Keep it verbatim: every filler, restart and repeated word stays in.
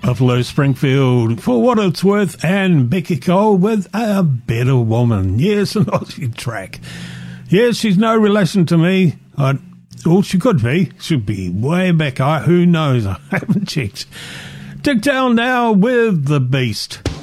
Buffalo Springfield, For What It's Worth, and Becky Cole with A Better Woman. Yes, an Aussie track. Yes, she's no relation to me. I, well, she could be. Should be way back. I, who knows? I haven't checked. Dick Down now with The Beast.